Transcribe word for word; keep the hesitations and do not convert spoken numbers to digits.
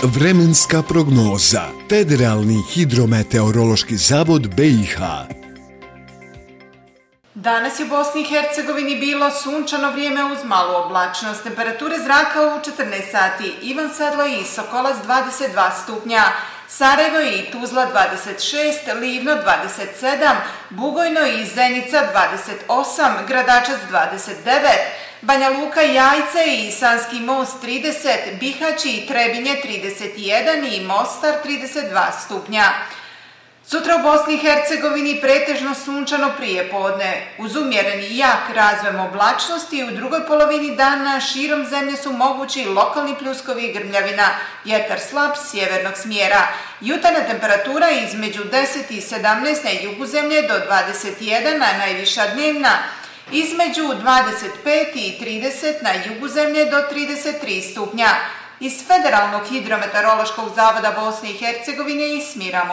Vremenska prognoza. Federalni hidrometeorološki zavod B i H. Danas je u Bosni i Hercegovini bilo sunčano vrijeme uz malu oblačnost. Temperature zraka u četrnaest sati. Ivan Sedlo i Sokolac dvadeset dva stupnja. Sarajevo i Tuzla dvadeset šest, Livno dvadeset sedam, Bugojno i Zenica dvadeset osam, Gradačac dvadeset devet, Banja Luka, Jajce i Sanski Most trideset, Bihać i Trebinje trideset jedan i Mostar trideset dva stupnja. Sutra u Bosni i Hercegovini pretežno sunčano prijepodne. Uz umjereni i jak razvoj oblačnosti u drugoj polovini dana širom zemlje su mogući lokalni pljuskovi i grmljavina, vjetar slab sjevernog smjera. Jutarnja temperatura između deset i sedamnaest na jugu zemlje do dvadeset jedan, a najviša dnevna između dvadeset pet i trideset na jugu zemlje do trideset tri stupnja. Iz Federalnog hidrometeorološkog zavoda Bosne i Hercegovine ismiramo